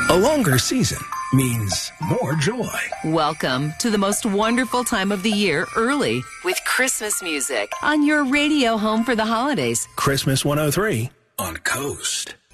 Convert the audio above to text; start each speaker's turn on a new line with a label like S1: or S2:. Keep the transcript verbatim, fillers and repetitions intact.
S1: A longer season means more joy.
S2: Welcome to the most wonderful time of the year early with Christmas music on your radio home for the holidays.
S1: Christmas one oh three on Coast.